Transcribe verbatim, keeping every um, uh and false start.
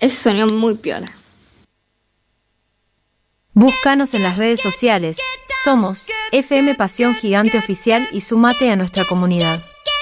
Ese sonido muy piola. Búscanos en las redes sociales. Somos F M Pasión Gigante Oficial y sumate a nuestra comunidad.